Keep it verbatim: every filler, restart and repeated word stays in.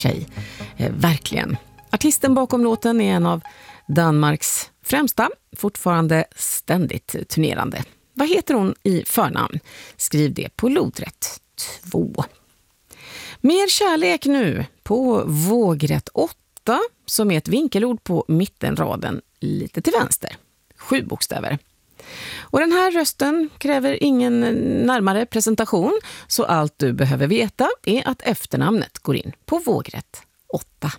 tjej. Eh, verkligen. Artisten bakom låten är en av Danmarks främsta, fortfarande ständigt turnerande. Vad heter hon i förnamn? Skriv det på lodrätt två. Mer kärlek nu på vågrätt åtta, som är ett vinkelord på mittenraden lite till vänster. Sju bokstäver. Och den här rösten kräver ingen närmare presentation, så allt du behöver veta är att efternamnet går in på vågrätt åtta.